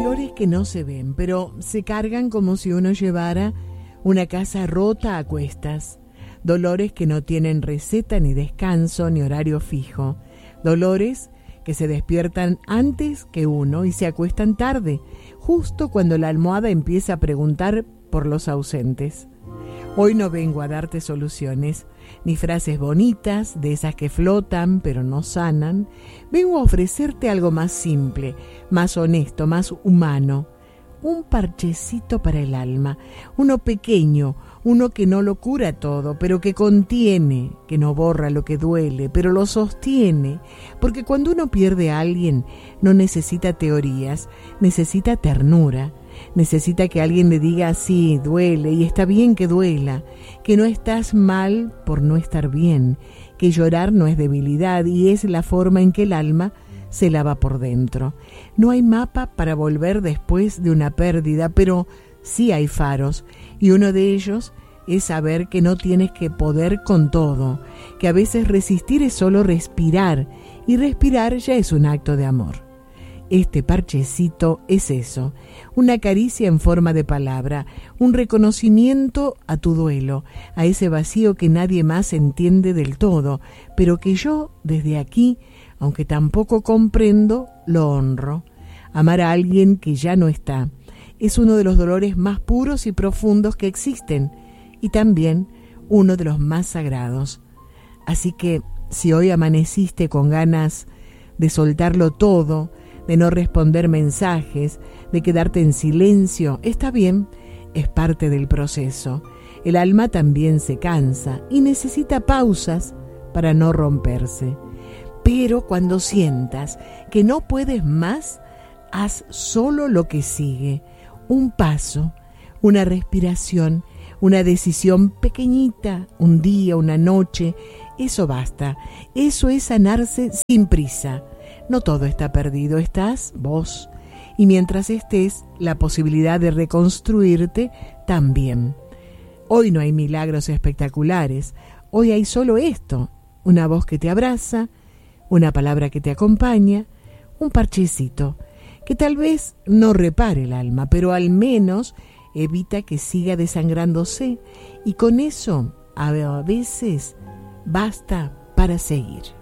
dolores que no se ven, pero se cargan como si uno llevara una casa rota a cuestas. Dolores que no tienen receta ni descanso ni horario fijo. Dolores que se despiertan antes que uno y se acuestan tarde, justo cuando la almohada empieza a preguntar por los ausentes. Hoy no vengo a darte soluciones, ni frases bonitas, de esas que flotan pero no sanan. Vengo a ofrecerte algo más simple, más honesto, más humano. Un parchecito para el alma, uno pequeño, uno que no lo cura todo, pero que contiene, que no borra lo que duele, pero lo sostiene. Porque cuando uno pierde a alguien, no necesita teorías, necesita ternura. Necesita que alguien le diga sí, duele y está bien que duela, que no estás mal por no estar bien, que llorar no es debilidad y es la forma en que el alma se lava por dentro. No hay mapa para volver después de una pérdida, pero sí hay faros, y uno de ellos es saber que no tienes que poder con todo, que a veces resistir es solo respirar, y respirar ya es un acto de amor. Este parchecito es eso, una caricia en forma de palabra, un reconocimiento a tu duelo, a ese vacío que nadie más entiende del todo, pero que yo, desde aquí, aunque tampoco comprendo, lo honro. Amar a alguien que ya no está es uno de los dolores más puros y profundos que existen, y también uno de los más sagrados. Así que, si hoy amaneciste con ganas de soltarlo todo, de no responder mensajes, de quedarte en silencio, está bien, es parte del proceso. El alma también se cansa y necesita pausas para no romperse. Pero cuando sientas que no puedes más, haz solo lo que sigue. Un paso, una respiración, una decisión pequeñita, un día, una noche. Eso basta. Eso es sanarse sin prisa. No todo está perdido, estás vos. Y mientras estés, la posibilidad de reconstruirte también. Hoy no hay milagros espectaculares. Hoy hay solo esto. Una voz que te abraza, una palabra que te acompaña, un parchecito que tal vez no repare el alma, pero al menos evita que siga desangrándose. Y con eso, a veces, basta para seguir.